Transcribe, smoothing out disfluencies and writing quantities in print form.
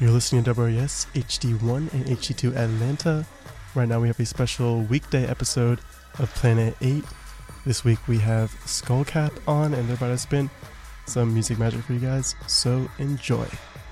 You're listening to WRES HD1 and HD2 Atlanta. Right now we have a special weekday episode of Planet 8. This week we have Skullcap on and they're about to spin some music magic for you guys, so enjoy.